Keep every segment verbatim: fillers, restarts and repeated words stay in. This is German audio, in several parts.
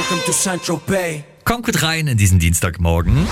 Welcome to Central Bay. Kommt gut rein in diesen Dienstagmorgen.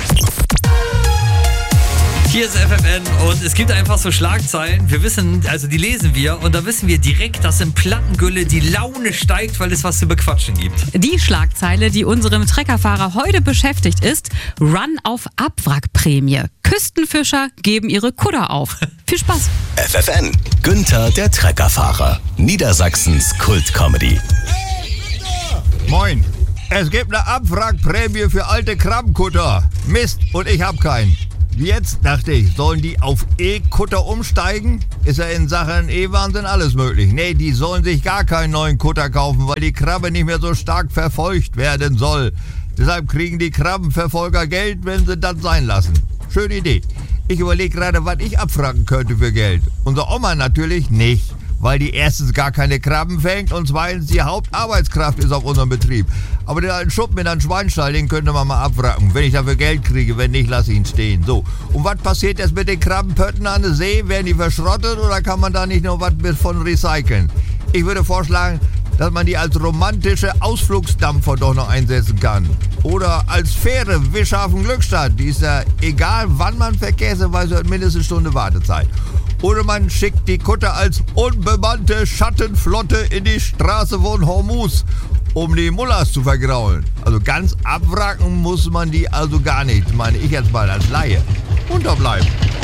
Hier ist F F N und es gibt einfach so Schlagzeilen. Wir wissen, also die lesen wir und da wissen wir direkt, dass im Plattengülle die Laune steigt, weil es was zu bequatschen gibt. Die Schlagzeile, die unserem Treckerfahrer heute beschäftigt, ist Run auf Abwrackprämie. Küstenfischer geben ihre Kutter auf. Viel Spaß. F F N, Günther der Treckerfahrer, Niedersachsens Kultcomedy. Moin, es gibt eine Abwrackprämie für alte Krabbenkutter. Mist, und ich hab keinen. Jetzt dachte ich, sollen die auf E-Kutter umsteigen? Ist ja in Sachen E-Wahnsinn alles möglich. Nee, die sollen sich gar keinen neuen Kutter kaufen, weil die Krabbe nicht mehr so stark verfolgt werden soll. Deshalb kriegen die Krabbenverfolger Geld, wenn sie das sein lassen. Schöne Idee. Ich überlege gerade, was ich abfragen könnte für Geld. Unser Oma natürlich nicht, weil die erstens gar keine Krabben fängt und zweitens die Hauptarbeitskraft ist auf unserem Betrieb. Aber den alten Schuppen in einem Schweinstall, den könnte man mal abwracken, wenn ich dafür Geld kriege. Wenn nicht, lasse ich ihn stehen. So. Und was passiert jetzt mit den Krabbenpötten an der See? Werden die verschrottet oder kann man da nicht noch was mit von recyceln? Ich würde vorschlagen, dass man die als romantische Ausflugsdampfer doch noch einsetzen kann. Oder als Fähre, Wischhafen Glückstadt. Die ist ja egal, wann man verkehrt, weil sie hat mindestens eine Stunde Wartezeit. Oder man schickt die Kutter als unbemannte Schattenflotte in die Straße von Hormuz, um die Mullahs zu vergraulen. Also ganz abwracken muss man die also gar nicht, meine ich jetzt mal als Laie. Unterbleiben.